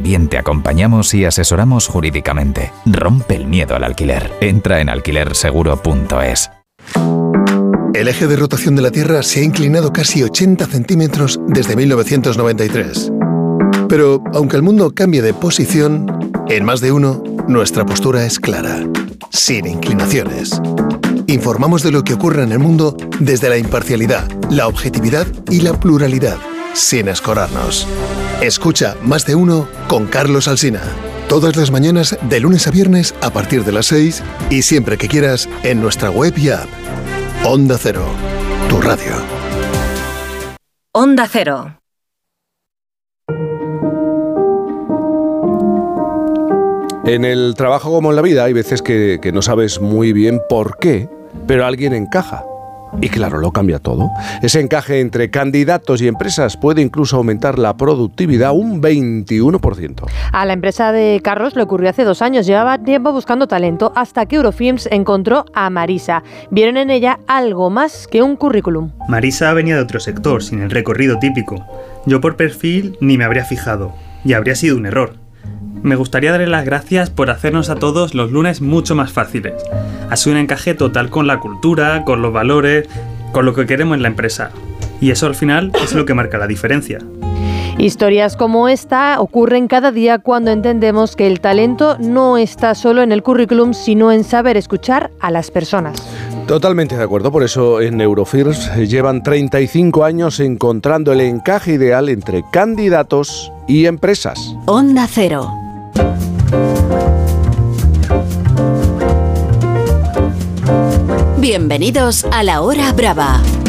también te acompañamos y asesoramos jurídicamente. Rompe el miedo al alquiler. Entra en alquilerseguro.es. El eje de rotación de la Tierra se ha inclinado casi 80 centímetros desde 1993. Pero, aunque el mundo cambie de posición, en Más de Uno, nuestra postura es clara, sin inclinaciones. Informamos de lo que ocurre en el mundo desde la imparcialidad, la objetividad y la pluralidad, sin escorarnos. Escucha Más de Uno con Carlos Alsina. Todas las mañanas, de lunes a viernes, a partir de las 6 y siempre que quieras, en nuestra web y app. Onda Cero, tu radio. Onda Cero. En el trabajo como en la vida hay veces que no sabes muy bien por qué, pero alguien encaja. Y claro, lo cambia todo. Ese encaje entre candidatos y empresas puede incluso aumentar la productividad un 21%. A la empresa de Carlos le ocurrió hace 2 años. Llevaba tiempo buscando talento hasta que Eurofilms encontró a Marisa. Vieron en ella algo más que un currículum. Marisa venía de otro sector, sin el recorrido típico. Yo por perfil ni me habría fijado. Y habría sido un error. Me gustaría darle las gracias por hacernos a todos los lunes mucho más fáciles. Ha sido un encaje total con la cultura, con los valores, con lo que queremos en la empresa. Y eso al final es lo que marca la diferencia. Historias como esta ocurren cada día cuando entendemos que el talento no está solo en el currículum, sino en saber escuchar a las personas. Totalmente de acuerdo, por eso en Eurofirms llevan 35 años encontrando el encaje ideal entre candidatos y empresas. Onda Cero. Bienvenidos a La Hora Brava.